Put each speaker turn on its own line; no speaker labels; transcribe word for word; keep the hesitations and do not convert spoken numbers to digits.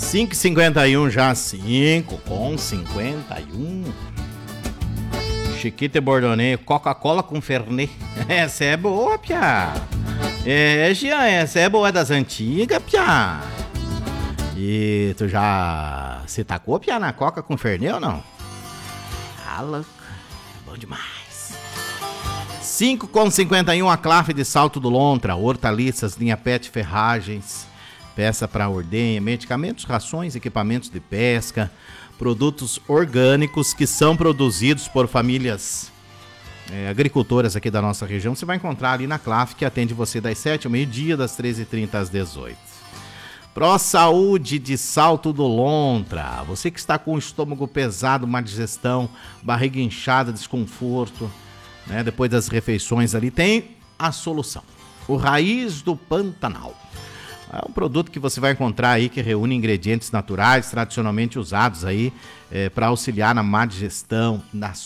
cinco e cinquenta e um já, cinco com cinquenta e um. Chiquita e Bordonê, Coca-Cola com Fernet. Essa é boa, piá. É, Jean, essa é boa das antigas, piá. E tu já se tacou, piá, na Coca com Fernet ou não? Ah, louco. Bom demais. cinco com cinquenta e um, a Clafe de Salto do Lontra, hortaliças, linha Pet Ferragens, peça para ordenha, medicamentos, rações, equipamentos de pesca, produtos orgânicos que são produzidos por famílias é, agricultoras aqui da nossa região. Você vai encontrar ali na Clafe, que atende você das sete ao meio-dia, das treze e trinta às dezoito. Pró Saúde de Salto do Lontra. Você que está com o estômago pesado, má digestão, barriga inchada, desconforto, né, depois das refeições ali, tem a solução. O Raiz do Pantanal. É um produto que você vai encontrar aí que reúne ingredientes naturais, tradicionalmente usados aí é, para auxiliar na má digestão, na